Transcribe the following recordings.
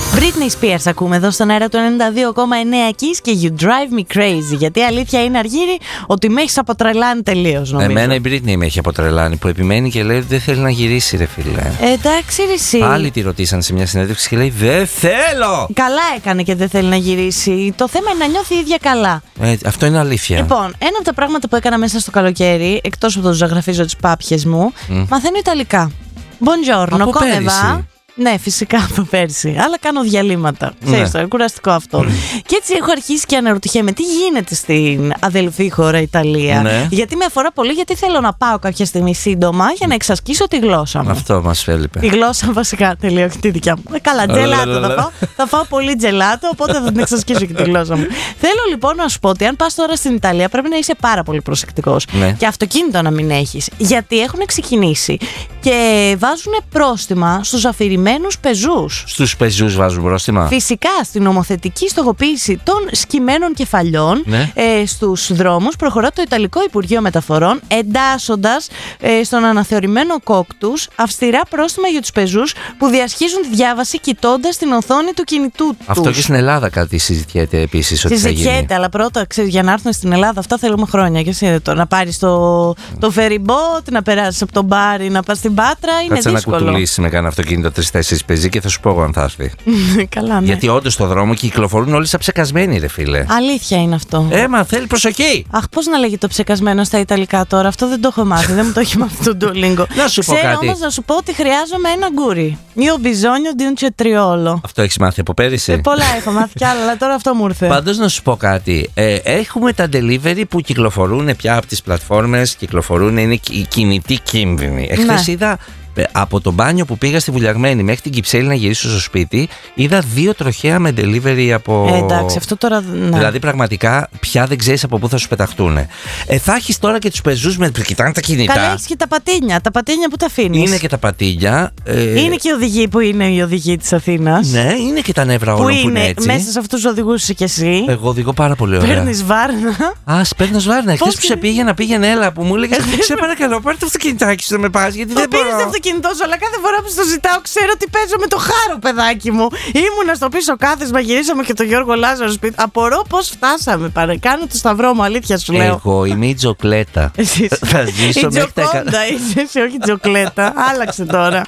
Britney Spears ακούμε εδώ στον αέρα του 92,9 Kiss και You Drive Me Crazy. Γιατί αλήθεια είναι, Αργύρη, ότι με έχεις αποτρελάνει τελείως, νομίζω. Εμένα η Britney με έχει αποτρελάνει, που επιμένει και λέει ότι δεν θέλει να γυρίσει, ρε φίλε. Εντάξει, ρε εσύ. Άλλοι τη ρωτήσαν σε μια συνέντευξη και λέει δεν θέλω. Καλά έκανε και δεν θέλει να γυρίσει. Το θέμα είναι να νιώθει η ίδια καλά. Αυτό είναι αλήθεια. Λοιπόν, ένα από τα πράγματα που έκανα μέσα στο καλοκαίρι, εκτός από το ζωγραφίζω τις πάπιες μου, μαθαίνω Ιταλικά. Buongiorno, από come va? πέρυσι. Ναι, φυσικά από πέρσι. Αλλά κάνω διαλύματα. Ξέρεις το, κουραστικό αυτό. Και έτσι έχω αρχίσει και αναρωτιέμαι τι γίνεται στην αδελφή χώρα Ιταλία. Ναι. Γιατί με αφορά πολύ, γιατί θέλω να πάω κάποια στιγμή σύντομα για να εξασκήσω τη γλώσσα μου. Αυτό μας έλειπε. Τη γλώσσα βασικά, τελείω και τη δικιά μου. Καλά, τζελάτο θα φάω. Θα φάω πολύ τζελάτο, οπότε θα την εξασκήσω και τη γλώσσα μου. Θέλω λοιπόν να σου πω ότι αν πας τώρα στην Ιταλία πρέπει να είσαι πάρα πολύ προσεκτικός. Ναι. Και αυτοκίνητο να μην έχεις. Γιατί έχουν ξεκινήσει και βάζουν πρόστιμα στους αφηρημένους πεζούς. Στους πεζούς βάζουν πρόστιμα. Φυσικά, στην νομοθετική στοχοποίηση των σκυμμένων κεφαλιών, ναι, στους δρόμους προχωρά το Ιταλικό Υπουργείο Μεταφορών, εντάσσοντας στον αναθεωρημένο κόκτους αυστηρά πρόστιμα για τους πεζούς που διασχίζουν τη διάβαση κοιτώντας την οθόνη του κινητού τους. Αυτό και στην Ελλάδα κάτι συζητιέται επίσης ότι θα γίνει. Συζητιέται, αλλά πρώτα ξέρεις, για να έρθουν στην Ελλάδα αυτά θέλουμε χρόνια. Και εσύ να πάρεις το φεριμπότ, να περάσεις από τον Μπάρι, να πας στην Πάτρα, είναι Κάτσε δύσκολο. να κουτουλήσεις με κανένα αυτοκίνητο 3-4 πεζοί και θα σου πω εγώ αν θα έρθει. Καλά, ναι. Γιατί όντως στο δρόμο κυκλοφορούν όλοι σαν ψεκασμένοι, ρε φίλε. Αλήθεια είναι αυτό. Μα θέλει προσοχή. Αχ, πώς να λέγεται το ψεκασμένο στα Ιταλικά τώρα, αυτό δεν το έχω μάθει, δεν μου το έχει μάθει το Duolingo. Να σου πω Ξέρω κάτι. όμως να σου πω ότι χρειάζομαι ένα γκούρι. Io bisogno di un cetriolo. Αυτό έχεις μάθει από πέρυσι. Πολλά έχω μάθει κι άλλα, αλλά τώρα αυτό μου ήρθε. Πάντως να σου πω κάτι. Έχουμε τα delivery που κυκλοφορούν πια από τις πλατφόρμες, κυκλοφορούν, είναι κινητοί κίνδυνοι. Εχθές είδα από το μπάνιο που πήγα στη Βουλιαγμένη μέχρι την Κυψέλη να γυρίσω στο σπίτι, είδα 2 τροχαία με delivery από. Εντάξει, αυτό τώρα. Ναι. Δηλαδή πραγματικά πια δεν ξέρεις από πού θα σου πεταχτούν. Θα έχεις τώρα και τους πεζούς που κοιτάνε τα κινητά. Καλά, έχεις και τα πατίνια. Τα πατίνια που τα αφήνεις. Είναι και τα πατίνια. Είναι και οι οδηγοί που είναι οι οδηγοί της Αθήνας. Ναι, είναι και τα νεύρα όλων που είναι έτσι. Μέσα σε αυτούς τους οδηγούς είσαι κι εσύ. Εγώ οδηγώ πάρα πολύ ωραία. Παίρνεις βάρνα. Παίρνω βάρνα. Χθες που σε πήγαινε, έλα που μου έλεγες σε παρακαλώ, πάρε το αυτοκινητάκι σου να με πας, γιατί δεν μπορώ. Πήρες το αυτοκίνητό σου, αλλά κάθε φορά που στο ζητάω ξέρω ότι παίζω με το χάρο, παιδάκι μου. Ήμουνα στο πίσω κάθισμα, γυρίσαμε και το Γιώργο Λάζαρο σπίτι. Απορώ πώς φτάσαμε. Κάνω το σταυρό μου, αλήθεια σου λέω. Εγώ είμαι η Τζοκλέτα. Θα ζήσω μέχρι τα 100. Είσαι εσύ, όχι Τζοκλέτα. Άλλαξε τώρα.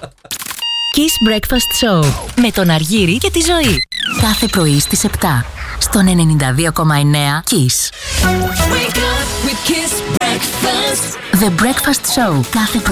Kiss Breakfast Show με τον Αργύρη και τη Ζωή. Κάθε πρωί στις 7 στον 92,9 Kiss. Wake up with Kiss Breakfast. The Breakfast Show κάθε πρωί.